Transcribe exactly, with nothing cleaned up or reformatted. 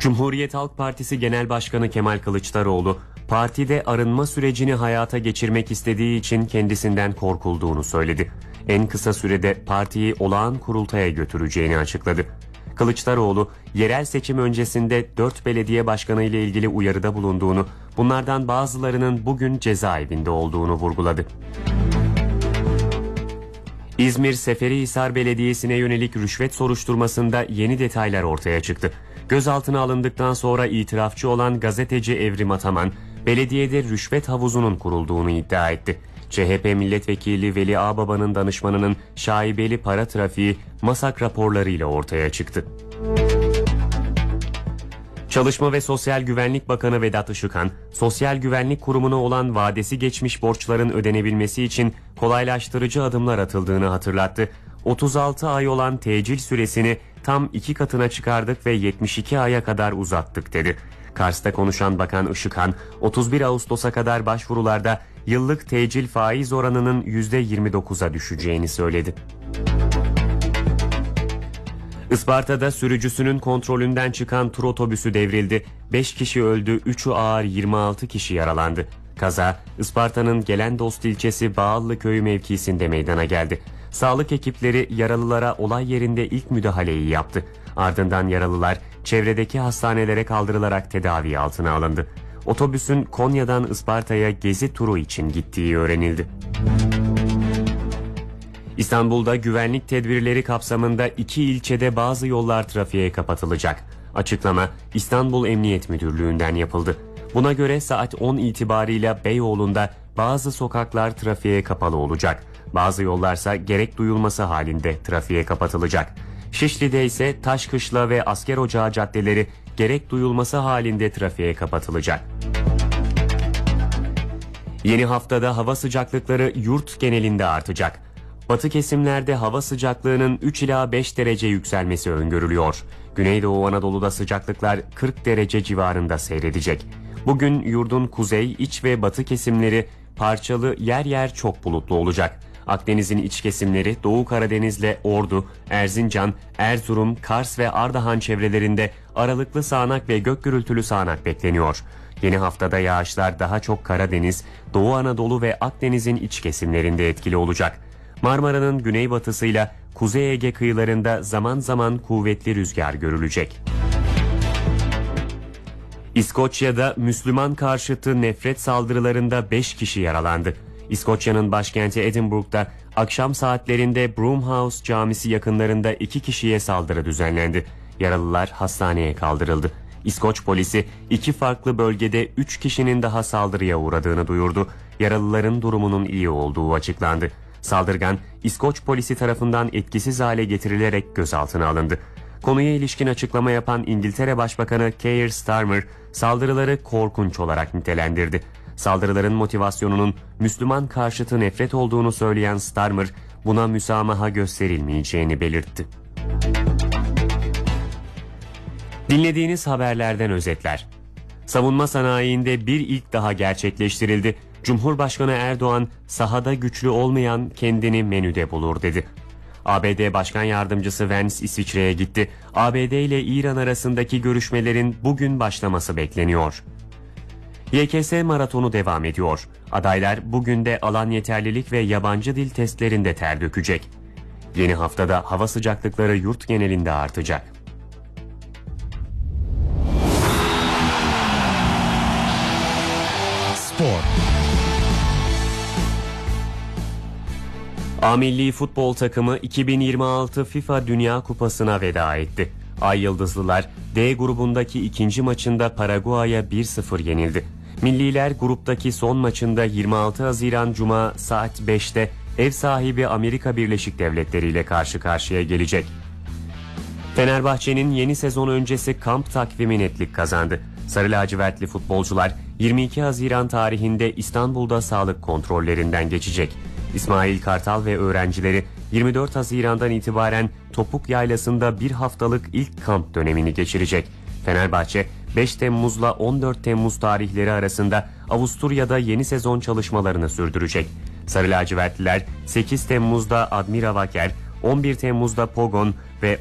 Cumhuriyet Halk Partisi Genel Başkanı Kemal Kılıçdaroğlu, partide arınma sürecini hayata geçirmek istediği için kendisinden korkulduğunu söyledi. En kısa sürede partiyi olağan kurultaya götüreceğini açıkladı. Kılıçdaroğlu, yerel seçim öncesinde dört belediye başkanı ile ilgili uyarıda bulunduğunu, bunlardan bazılarının bugün cezaevinde olduğunu vurguladı. İzmir Seferihisar Belediyesi'ne yönelik rüşvet soruşturmasında yeni detaylar ortaya çıktı. Gözaltına alındıktan sonra itirafçı olan gazeteci Evrim Ataman, belediyede rüşvet havuzunun kurulduğunu iddia etti. C H P milletvekili Veli Ağbaba'nın danışmanının şaibeli para trafiği MASAK raporlarıyla ortaya çıktı. Çalışma ve Sosyal Güvenlik Bakanı Vedat Işıkhan, Sosyal Güvenlik Kurumu'na olan vadesi geçmiş borçların ödenebilmesi için kolaylaştırıcı adımlar atıldığını hatırlattı. otuz altı ay olan tecil süresini tam iki katına çıkardık ve yetmiş iki aya kadar uzattık dedi. Kars'ta konuşan Bakan Işıkhan, otuz bir Ağustos'a kadar başvurularda yıllık tecil faiz oranının yüzde yirmi dokuza düşeceğini söyledi. Isparta'da sürücüsünün kontrolünden çıkan tur otobüsü devrildi. beş kişi öldü, üçü ağır, yirmi altı kişi yaralandı. Kaza Isparta'nın Gelendost ilçesi Bağallı köyü mevkisinde meydana geldi. Sağlık ekipleri yaralılara olay yerinde ilk müdahaleyi yaptı. Ardından yaralılar çevredeki hastanelere kaldırılarak tedavi altına alındı. Otobüsün Konya'dan Isparta'ya gezi turu için gittiği öğrenildi. İstanbul'da güvenlik tedbirleri kapsamında iki ilçede bazı yollar trafiğe kapatılacak. Açıklama İstanbul Emniyet Müdürlüğü'nden yapıldı. Buna göre saat on itibarıyla Beyoğlu'nda bazı sokaklar trafiğe kapalı olacak. Bazı yollarsa gerek duyulması halinde trafiğe kapatılacak. Şişli'de ise Taşkışla ve Askerocağı caddeleri gerek duyulması halinde trafiğe kapatılacak. Yeni haftada hava sıcaklıkları yurt genelinde artacak. Batı kesimlerde hava sıcaklığının üç ila beş derece yükselmesi öngörülüyor. Güneydoğu Anadolu'da sıcaklıklar kırk derece civarında seyredecek. Bugün yurdun kuzey, iç ve batı kesimleri parçalı, yer yer çok bulutlu olacak. Akdeniz'in iç kesimleri Doğu Karadeniz'le Ordu, Erzincan, Erzurum, Kars ve Ardahan çevrelerinde aralıklı sağanak ve gök gürültülü sağanak bekleniyor. Yeni haftada yağışlar daha çok Karadeniz, Doğu Anadolu ve Akdeniz'in iç kesimlerinde etkili olacak. Marmara'nın güneybatısıyla Kuzey Ege kıyılarında zaman zaman kuvvetli rüzgar görülecek. İskoçya'da Müslüman karşıtı nefret saldırılarında beş kişi yaralandı. İskoçya'nın başkenti Edinburgh'da akşam saatlerinde Broomhouse Camisi yakınlarında iki kişiye saldırı düzenlendi. Yaralılar hastaneye kaldırıldı. İskoç polisi iki farklı bölgede üç kişinin daha saldırıya uğradığını duyurdu. Yaralıların durumunun iyi olduğu açıklandı. Saldırgan İskoç polisi tarafından etkisiz hale getirilerek gözaltına alındı. Konuya ilişkin açıklama yapan İngiltere Başbakanı Keir Starmer saldırıları korkunç olarak nitelendirdi. Saldırıların motivasyonunun Müslüman karşıtı nefret olduğunu söyleyen Starmer buna müsamaha gösterilmeyeceğini belirtti. Dinlediğiniz haberlerden özetler. Savunma sanayiinde bir ilk daha gerçekleştirildi. Cumhurbaşkanı Erdoğan, sahada güçlü olmayan kendini menüde bulur dedi. A B D Başkan Yardımcısı Vance İsviçre'ye gitti. A B D ile İran arasındaki görüşmelerin bugün başlaması bekleniyor. Y K S maratonu devam ediyor. Adaylar bugün de alan yeterlilik ve yabancı dil testlerinde ter dökecek. Yeni haftada hava sıcaklıkları yurt genelinde artacak. Spor. A Milli Futbol takımı iki bin yirmi altı FIFA Dünya Kupası'na veda etti. Ay Yıldızlılar D grubundaki ikinci maçında Paraguay'a bir sıfır yenildi. Milliler gruptaki son maçında yirmi altı Haziran Cuma saat beşte ev sahibi Amerika Birleşik Devletleri ile karşı karşıya gelecek. Fenerbahçe'nin yeni sezon öncesi kamp takvimi netlik kazandı. Sarı lacivertli futbolcular yirmi iki Haziran tarihinde İstanbul'da sağlık kontrollerinden geçecek. İsmail Kartal ve öğrencileri yirmi dört Haziran'dan itibaren Topuk Yaylası'nda bir haftalık ilk kamp dönemini geçirecek. Fenerbahçe beş Temmuz'la on dört Temmuz tarihleri arasında Avusturya'da yeni sezon çalışmalarını sürdürecek. Sarı lacivertliler sekiz Temmuz'da Admira Wacker, on bir Temmuz'da Pogon ve